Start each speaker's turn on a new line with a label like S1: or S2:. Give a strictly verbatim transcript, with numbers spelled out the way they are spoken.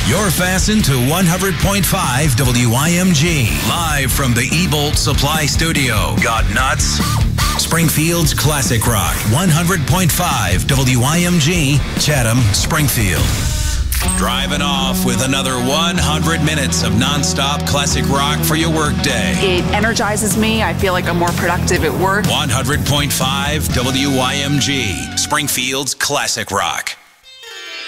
S1: You're fastened to one hundred point five W I M G. Live from the E-Bolt Supply Studio. Got nuts? Springfield's Classic Rock. one hundred point five W I M G, Chatham, Springfield. Driving off with another one hundred minutes of nonstop classic rock for your workday.
S2: It energizes me. I feel like I'm more productive at work.
S1: one hundred point five W I M G, Springfield's Classic Rock.